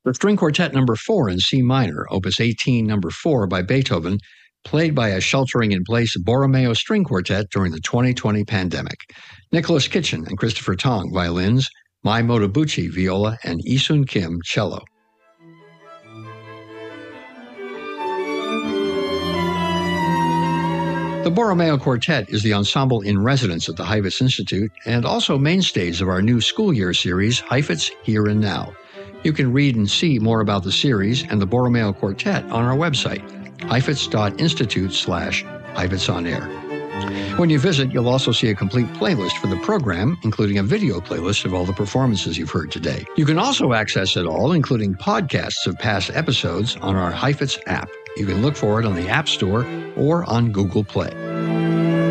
The String Quartet No. 4 in C minor, Opus 18 No. 4 by Beethoven, played by a sheltering-in-place Borromeo String Quartet during the 2020 pandemic. Nicholas Kitchen and Christopher Tong, violins, Mai Motobuchi, viola, and Isun Kim, cello. The Borromeo Quartet is the ensemble in residence at the Heifetz Institute and also mainstays of our new school year series, Heifetz Here and Now. You can read and see more about the series and the Borromeo Quartet on our website, heifetz.institute/HeifetzOnAir. When you visit, you'll also see a complete playlist for the program, including a video playlist of all the performances you've heard today. You can also access it all, including podcasts of past episodes, on our Heifetz app. You can look for it on the App Store or on Google Play.